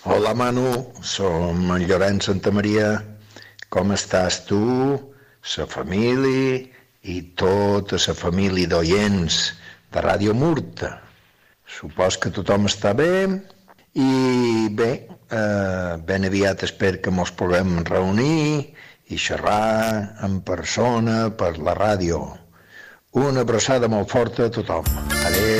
Hola Manu, som en Llorenç Santamaria. Com estàs tu, sa família i tota sa família d'oients de Ràdio Murta? Supos que tothom està bé i bé, ben aviat espero que mos puguem reunir i xerrar en persona per la ràdio. Una abraçada molt forta a tothom.